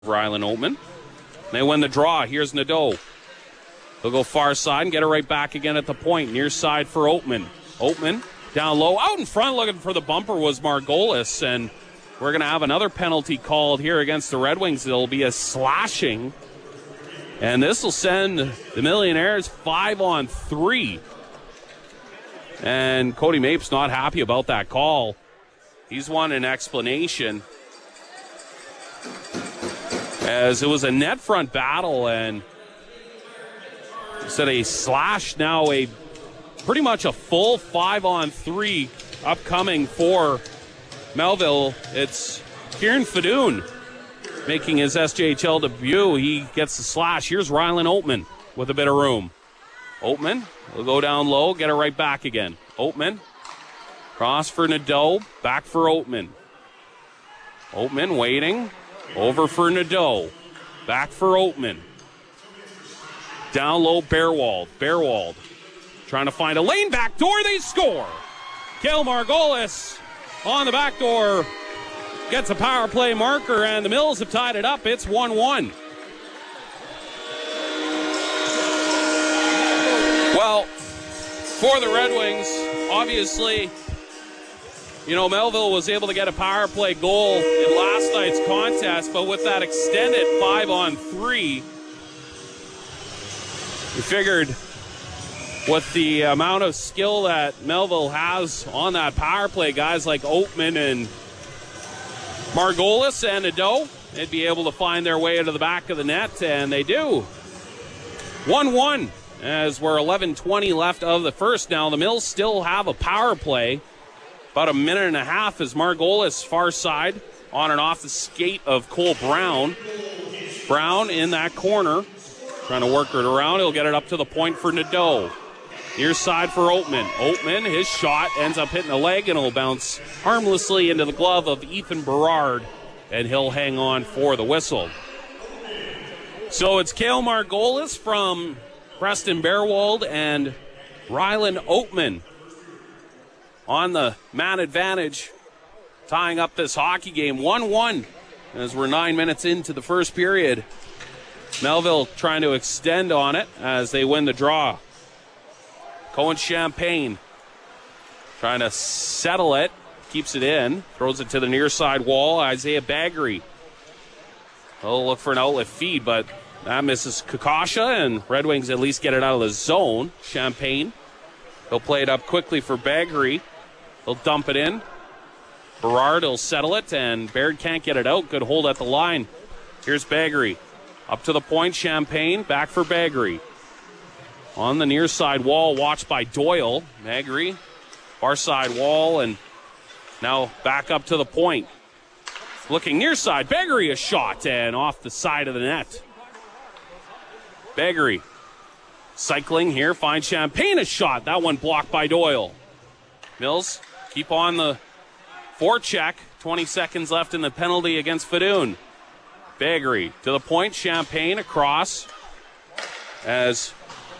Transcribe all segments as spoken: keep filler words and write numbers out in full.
Rylan Oatman. They win the draw. Here's Nadeau. They'll go far side and get it right back again at the point. Near side for Oatman. Oatman down low. Out in front looking for the bumper was Margolis. And we're going to have another penalty called here against the Red Wings. It'll be a slashing. And this will send the Millionaires five on three. And Cody Mapes not happy about that call. He's wanted an explanation, as it was a net front battle, and instead of a slash, now a pretty much a full five on three upcoming for Melville. It's Kieran Fadoon making his S J H L debut. He gets the slash. Here's Rylan Oatman with a bit of room. Oatman will go down low, get it right back again. Oatman, cross for Nadeau, back for Oatman. Oatman waiting, over for Nadeau, back for Oatman. Down low, Bearwald. Bearwald trying to find a lane back door. They score. Cale Margolis on the back door gets a power play marker, and the Mills have tied it up. It's one one. Well, for the Red Wings, obviously, you know, Melville was able to get a power play goal in last night's contest, but with that extended five on three, we figured with the amount of skill that Melville has on that power play, guys like Oatman and Margolis and Nadeau, they'd be able to find their way into the back of the net, and they do. one one. As we're eleven twenty left of the first now. The Mills still have a power play. About a minute and a half as Margolis far side on and off the skate of Cole Brown. Brown in that corner, trying to work it around. He'll get it up to the point for Nadeau. Near side for Oatman. Oatman, his shot ends up hitting the leg and it'll bounce harmlessly into the glove of Ethan Berard, and he'll hang on for the whistle. So it's Cale Margolis from Preston Bearwald and Rylan Oatman on the man advantage, tying up this hockey game one one as we're nine minutes into the first period. Melville trying to extend on it as they win the draw. Cohen Champagne trying to settle it, keeps it in, throws it to the near side wall. Isaiah Baggery will look for an outlet feed, but that misses Kakasha, and Red Wings at least get it out of the zone. Champagne, he'll play it up quickly for Baggery. He'll dump it in. Berard will settle it, and Baird can't get it out. Good hold at the line. Here's Baggery. Up to the point, Champagne, back for Baggery. On the near side wall, watched by Doyle. Baggery, far side wall, and now back up to the point. Looking near side, Baggery a shot, and off the side of the net. Baggery cycling here, finds Champagne a shot. That one blocked by Doyle. Mills keep on the forecheck. twenty seconds left in the penalty against Fadoon. Baggery to the point, Champagne across as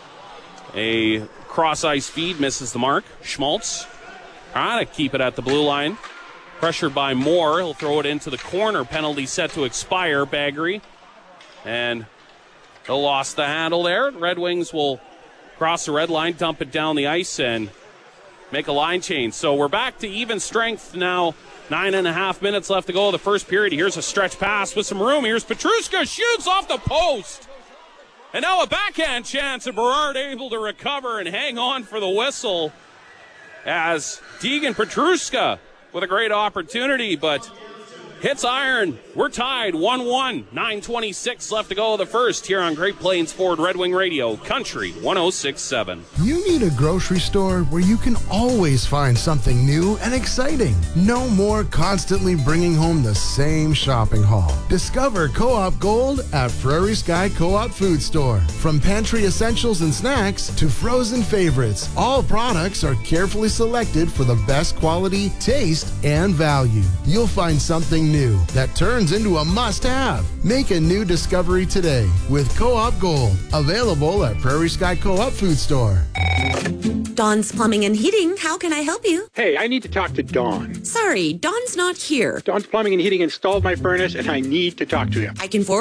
a cross ice feed misses the mark. Schmaltz trying to keep it at the blue line. Pressured by Moore. He'll throw it into the corner. Penalty set to expire. Baggery. And they lost the handle there. Red Wings will cross the red line, dump it down the ice, and make a line change. So we're back to even strength now. Nine and a half minutes left to go in the first period. Here's a stretch pass with some room. Here's Petruska, shoots off the post. And now a backhand chance, and Berard able to recover and hang on for the whistle as Deegan Petruska with a great opportunity, but hits iron. We're tied one one. nine twenty-six left to go in the first here on Great Plains Ford Red Wing Radio, Country one oh six point seven. You need a grocery store where you can always find something new and exciting. No more constantly bringing home the same shopping haul. Discover Co-op Gold at Prairie Sky Co-op Food Store. From pantry essentials and snacks to frozen favorites, all products are carefully selected for the best quality, taste, and value. You'll find something new that turns into a must-have. Make a new discovery today with Co-op Gold. Available at Prairie Sky Co-op Food Store. Dawn's Plumbing and Heating. How can I help you? Hey, I need to talk to Dawn. Sorry, Dawn's not here. Dawn's Plumbing and Heating installed my furnace, and I need to talk to him. I can forward